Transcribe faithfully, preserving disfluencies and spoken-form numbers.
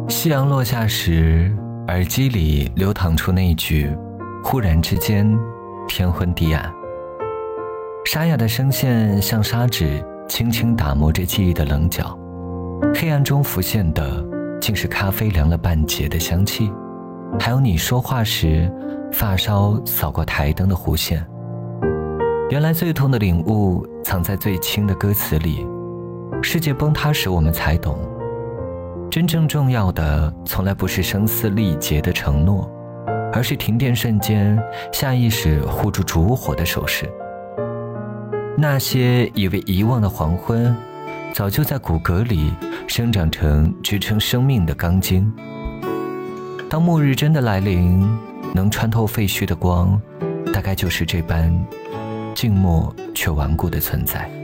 夕阳落下时，耳机里流淌出那句忽然之间天昏地暗。沙哑的声线像砂纸轻轻打磨着记忆的棱角，黑暗中浮现的竟是咖啡凉了半截的香气，还有你说话时发梢扫过台灯的弧线。原来最痛的领悟藏在最轻的歌词里，世界崩塌时我们才懂，真正重要的从来不是声嘶力竭的承诺，而是停电瞬间下意识护住烛火的手势。那些以为遗忘的黄昏，早就在骨骼里生长成支撑生命的钢筋。当末日真的来临，能穿透废墟的光，大概就是这般静默却顽固的存在。